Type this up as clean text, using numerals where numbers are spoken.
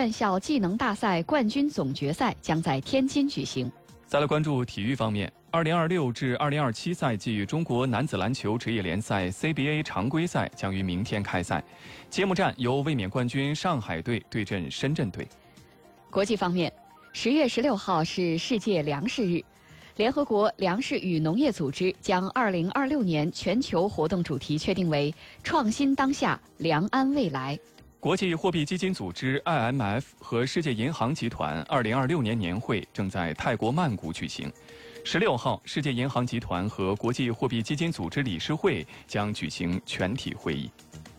院校技能大赛冠军总决赛将在天津举行。 再来关注体育方面，2026至2027赛季中国男子篮球职业联赛 CBA 常规赛将于明天开赛，揭幕战由卫冕冠军上海队对阵深圳队。 国际方面，10月16号是世界粮食日，联合国粮食与农业组织将2026年全球活动主题确定为“创新当下，良安未来”。 国际货币基金组织 IMF 和世界银行集团2026年年会正在泰国曼谷举行。16号，世界银行集团和国际货币基金组织理事会将举行全体会议。